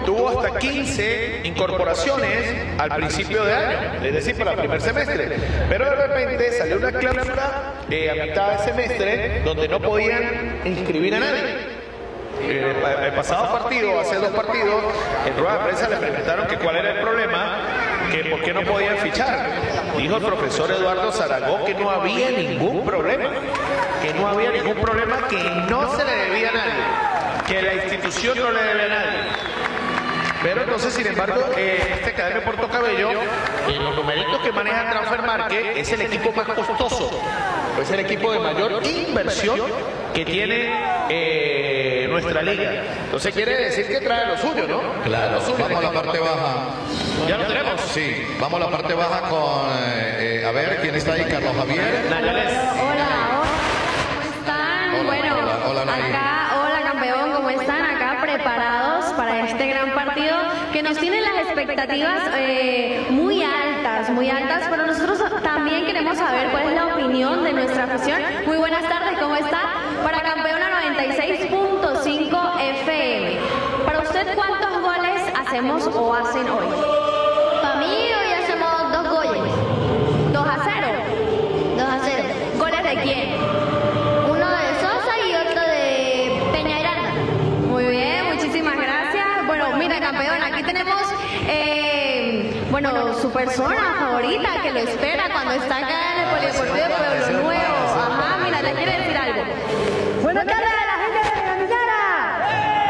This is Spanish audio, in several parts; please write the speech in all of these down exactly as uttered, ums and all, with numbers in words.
tuvo hasta quince incorporaciones al principio de año, es decir, para el primer semestre. Pero de repente salió una cláusula eh, a mitad de semestre donde no podían inscribir a nadie. Eh, el pasado partido, hace dos partidos, en rueda de prensa le preguntaron que cuál era el problema, que por qué no podían fichar. Dijo el profesor Eduardo Zaragoza que no había ningún problema, que no había ningún problema, que no se le debía a nadie, que la institución no le debe a nadie. Pero entonces, sin embargo, eh, este Academia Puerto Cabello, en los numeritos que maneja Transfer Market, es el equipo más costoso, es el equipo de mayor inversión que tiene eh, nuestra liga. Entonces quiere decir que trae lo suyo, ¿no? Claro, lo suyo. Vamos a la parte baja. ¿Ya lo tenemos? Sí, vamos a la parte baja con, eh, eh, a ver, ¿quién está ahí? Carlos Javier. Nayales. Hola, ¿cómo están? Hola, bueno, hola, hola, Nay. acá, hola campeón, ¿cómo están? Acá preparados para este gran partido que nos tiene las expectativas eh, muy altas, muy altas, pero nosotros también queremos saber cuál es la opinión de nuestra afición. Muy buenas tardes, ¿cómo está? Para Campeona noventa y seis punto cinco F M. Para usted, ¿cuántos goles hacemos o hacen hoy? Para mí hoy hacemos dos goles. ¿dos a cero? dos a cero. ¿Goles de quién? Uno de Sosa y otro de Peñaranda. Muy bien, muchísimas gracias. Bueno, mira, campeón, aquí tenemos, eh, bueno, su persona favorita que lo espera cuando está acá en el Polideportivo de Pueblo Nuevo. Ajá, mira, le quiere decir algo. Buenas tardes a la gente de la Mizara.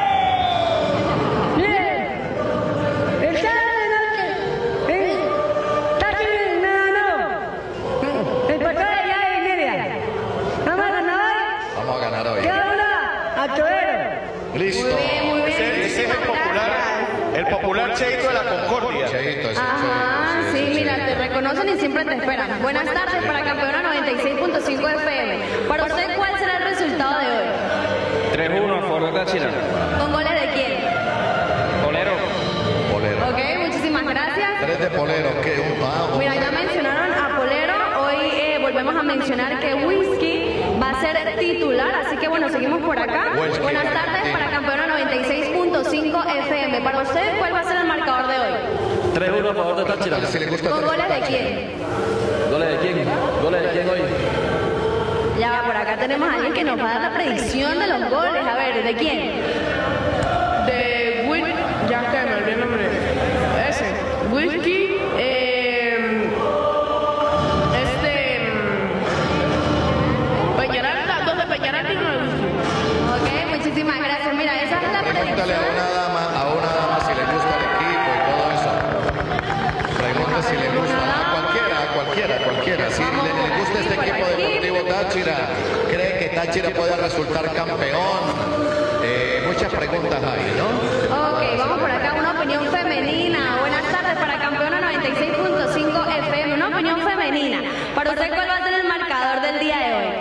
Miren, el sábado de noche, eh, Tachi me ganó. El pastor de llave y media. Vamos a ganar hoy. Vamos a ganar hoy. Cada uno a Toero. Listo. Muy bien, muy bien. Ese, ese es el popular, el popular Cheito de la Concordia. Cheito, ese Ajá, Cheito, sí, ese mira, Cheito. te reconocen y siempre te esperan. Buenas tardes para Campeona noventa y seis punto cinco F M. Para usted, ¿cuál será el resultado de hoy? tres uno a favor de Táchira. ¿Con goles de quién? Polero. Polero. Ok, muchísimas gracias. Tres de Polero, ¿qué? Un pavo. Mira, ya mencionaron a Polero. Hoy eh, volvemos a mencionar que Whisky va a ser titular. Así que bueno, seguimos por acá. Whisky. Buenas tardes para Campeona noventa y seis punto cinco F M. Para usted, ¿cuál va a ser el marcador de hoy? tres uno a favor de Táchira. Si le gusta ¿Con tres. goles de quién? ¿Goles de quién? ¿Goles de quién hoy? Ya, por acá tenemos a alguien que nos va a dar la predicción de los goles. A ver, ¿de quién? De Will, ya que me olvidé el nombre. Ese, Whisky, eh, este, mm, Peñaranda, dos de Peñaranda y uno de Whisky. Ok, muchísimas gracias. Mira, esa es la Pregúntale a predicción. una dama, a una dama si le gusta el equipo y todo eso. Pregunta si le gusta a cualquiera, a cualquiera, a cualquiera. Si le, le gusta este equipo deportivo Táchira, cree que Táchira puede resultar campeón. Eh, muchas preguntas hay, ¿no? Ok, vamos por acá. Una opinión femenina. Buenas tardes para Campeona noventa y seis punto cinco F M. Una opinión femenina. Para usted, ¿cuál va a ser el marcador del día de hoy?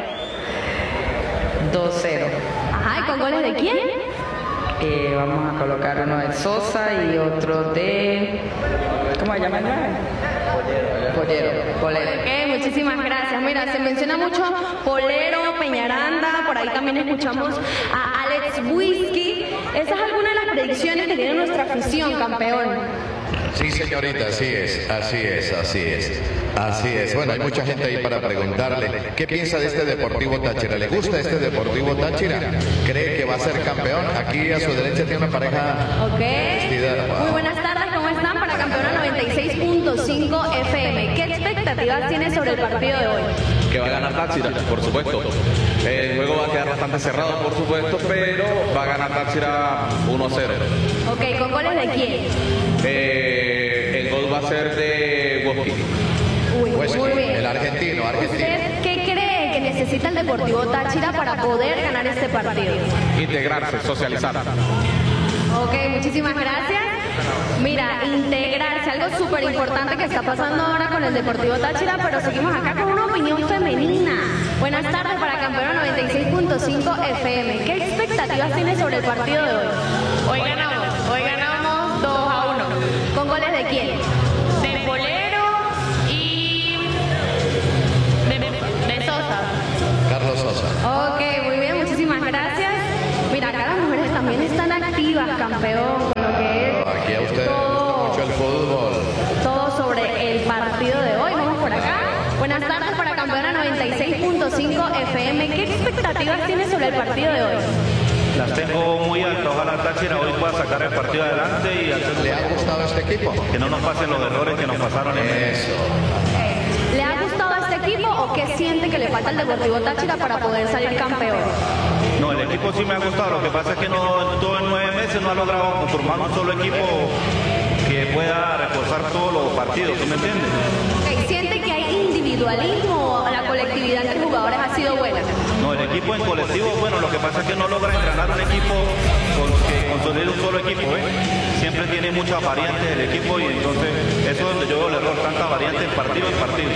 dos cero. Ajá, ¿y con goles de quién? Eh, vamos a colocar uno de Sosa y otro de... ¿Cómo se llama el nueve? Polero. Polero. Ok, muchísimas gracias. Mira, se menciona mucho Polero, Peñaranda, por ahí también escuchamos a Alex Whisky. Esa es alguna de las predicciones que tiene nuestra afición, campeón. Sí, señorita, así es, así es, así es, así es. Bueno, hay mucha gente ahí para preguntarle, ¿qué piensa de este Deportivo Táchira? ¿Le gusta este Deportivo Táchira? ¿Cree que va a ser campeón? Aquí a su derecha tiene una pareja Ok. vestida. Muy buenas tardes, ¿cómo están? Para Campeona noventa y seis punto cinco F M. ¿Qué expectativas tiene sobre el partido de hoy? Que va a ganar Táchira, por supuesto. El juego va a quedar bastante cerrado, por supuesto, pero va a ganar Táchira uno a cero. Ok, ¿con goles de quién? Eh, el gol va a ser de Whisky. Uy, Pues, muy bien. el argentino, argentino. ¿Usted qué cree que necesita el Deportivo Táchira para poder ganar este partido? Integrarse, socializar. Ok, muchísimas gracias. Mira, integrarse, algo súper importante que está pasando ahora con el Deportivo Táchira, pero seguimos acá con una opinión femenina. Buenas tardes para Campeona noventa y seis punto cinco F M. ¿Qué expectativas tiene sobre el partido de hoy? Hoy ganamos, hoy ganamos dos a uno. ¿Con goles de quién? De Polero y de, de Sosa. Carlos Sosa. Ok, muy bien, muchísimas gracias. Mira, acá las mujeres también están activas, campeón, con lo que es aquí a ustedes les Todo. gusta mucho el fútbol. Todo sobre el partido de hoy. Vamos por acá. Buenas tardes para Campeona noventa y seis punto cinco F M. ¿Qué expectativas tienes sobre el partido de hoy? Las tengo muy altas. Ojalá Táchira hoy pueda sacar el partido adelante y hacer ¿Le ha gustado este equipo? que no nos pasen los errores que nos pasaron en el... Eso. ¿Le ha gustado este equipo o qué siente que le falta al Deportivo Táchira para poder salir campeón? No, el equipo sí me ha gustado. Lo que pasa es que no, todo en nueve meses no ha logrado conformar un solo equipo que pueda reforzar todos los partidos. ¿Sí me entiendes? Ok, ¿siente que hay individualismo o la colectividad entre jugadores ha sido buena? No, el equipo en colectivo, bueno, lo que pasa es que no logra entrenar un equipo con, que consolide un solo equipo, ¿eh? Siempre tiene muchas variantes el equipo y entonces eso es donde yo veo el error, tantas variantes partido en partido.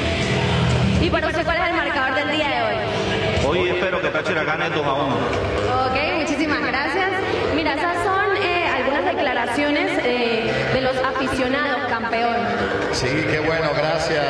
¿Y para usted cuál es el marcador del día de hoy? Hoy espero que Táchira gane dos a uno. Ok, muchísimas gracias. Mira, esas son eh, algunas declaraciones eh, de los aficionados, campeón. Sí, qué bueno, gracias.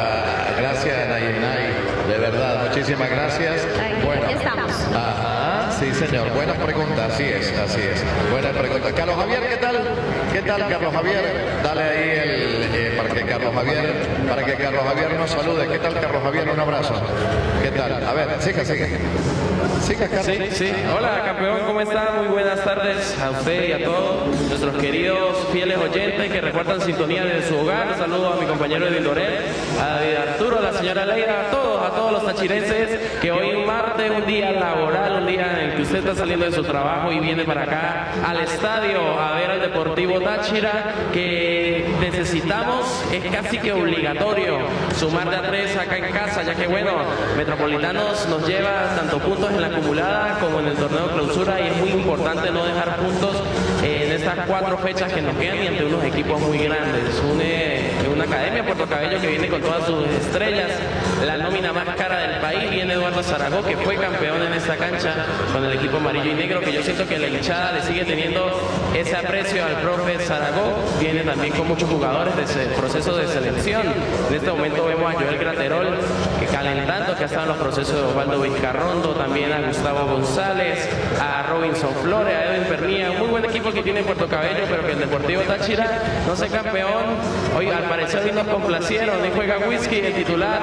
Gracias, Nayenay. De verdad, muchísimas gracias. Ay, Bueno. aquí estamos. Ajá, sí, señor. Buenas preguntas, así es, así es. Buenas preguntas. Carlos Javier, ¿qué tal? ¿Qué tal, Carlos Javier? Dale ahí el, eh, para que Carlos Javier, para que Carlos Javier nos salude. ¿Qué tal, Carlos Javier? Un abrazo. ¿Qué tal? A ver, siga, siga. Siga, Carlos. Sí, sí. Hola, campeón, ¿cómo está? Muy buenas tardes a usted y a todos nuestros queridos fieles oyentes que recuerdan sintonía desde su hogar. Un saludo a mi compañero Edwin Dorel, a David Arturo, a la señora Leira, a todos, a todos los tachirenses que hoy martes, un día laboral, un día en que usted está saliendo de su trabajo y viene para acá al estadio a ver al Deportivo Táchira, que necesitamos, es casi que obligatorio sumar de a tres acá en casa, ya que bueno, Metropolitanos nos lleva tanto puntos en la acumulada como en el torneo de clausura y es muy importante no dejar puntos eh, en estas cuatro fechas que nos quedan y ante unos equipos muy grandes. Une, una academia Puerto Cabello que viene con todas sus estrellas, la nómina más cara del país, viene Eduardo Zaragoza, que fue campeón en esta cancha con el equipo amarillo y negro, que yo siento que la hinchada le sigue teniendo ese aprecio al profe Zaragoza. Viene también con muchos jugadores de ese proceso de selección. En este momento vemos a Joel Graterol que calentando, que ha estado en los procesos de Osvaldo Vizcarrondo, también a Gustavo González, a Robinson Flores, a Edwin Pernilla, un muy buen equipo que tiene Puerto Cabello, pero que el Deportivo Táchira no se campeón. Hoy al parecer hoy nos complacieron, hoy juega Whisky el titular,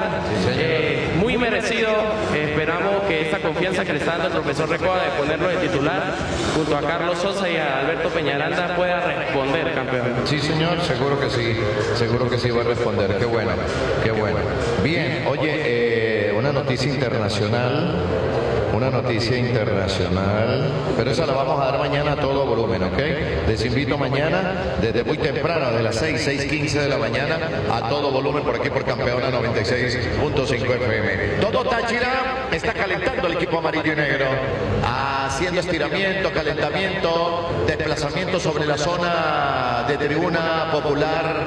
eh, muy merecido. Eh, esperamos que esta confianza que le está dando el profesor Recoba de ponerlo de titular junto a Carlos Sosa y a Alberto Peñaranda pueda responder, campeón. Sí, señor, seguro que sí, seguro que sí va a responder. Qué bueno, qué bueno. Bien, oye, eh, una noticia internacional. Una noticia internacional, pero esa la vamos a dar mañana a todo volumen, ¿ok? Les invito mañana, desde muy temprano, de las seis, seis quince de la mañana, a todo volumen por aquí por Campeona noventa y seis punto cinco F M. Todo Táchira está calentando el equipo amarillo y negro, haciendo estiramiento, calentamiento, desplazamiento sobre la zona de tribuna popular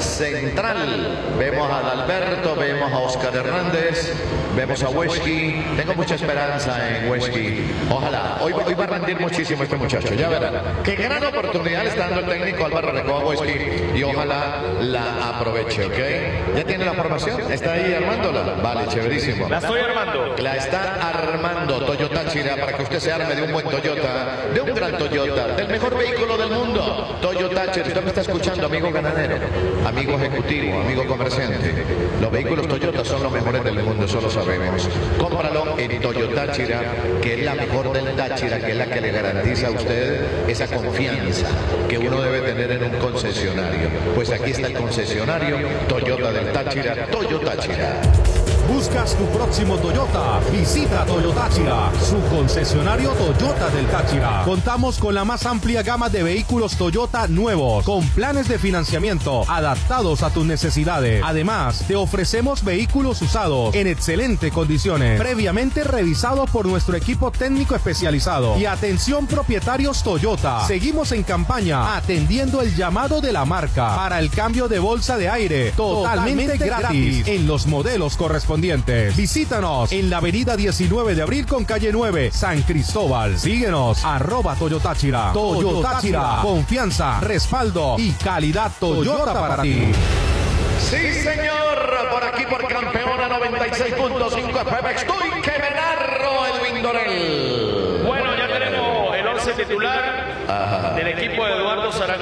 central. Vemos a Adalberto, vemos a Oscar Hernández, vemos a Wesky. Tengo mucha esperanza en Wesky. Ojalá. Hoy, hoy va a rendir muchísimo este muchacho. Ya verán. Qué gran oportunidad le está dando el técnico Álvaro Recoba Wesky y ojalá la aproveche, ¿ok? ¿Ya tiene la formación? ¿Está ahí armándola? Vale, chéverísimo. La estoy armando. La está armando Toyota Táchira para que usted se arme de un buen Toyota, de un gran Toyota, del mejor vehículo del mundo. Toyota Táchira. Usted me está escuchando, amigo ganadero, amigo ejecutivo, amigo comerciante. Los vehículos Toyota son los mejores del mundo, eso lo sabemos. Cómpralo en Toyota Táchira, que es la mejor del Táchira, que es la que le garantiza a usted esa confianza que uno debe tener en un concesionario. Pues aquí está el concesionario Toyota del Táchira, Toyota Táchira. ¿Buscas tu próximo Toyota? Visita Toyota Táchira, su concesionario Toyota del Táchira. Contamos con la más amplia gama de vehículos Toyota nuevos, con planes de financiamiento adaptados a tus necesidades. Además, te ofrecemos vehículos usados en excelentes condiciones, previamente revisados por nuestro equipo técnico especializado. Y atención propietarios Toyota, seguimos en campaña atendiendo el llamado de la marca para el cambio de bolsa de aire totalmente, totalmente gratis en los modelos correspondientes. Visítanos en la avenida diecinueve de abril con calle nueve, San Cristóbal. Síguenos, arroba Toyota Táchira. Toyota Táchira, confianza, respaldo y calidad Toyota para ti. Sí, señor, por aquí por Campeona noventa y seis punto cinco F M. Estoy que me narro, Edwin Dorel. Bueno, ya tenemos el once titular Ajá. del equipo de Eduardo Zaragoza.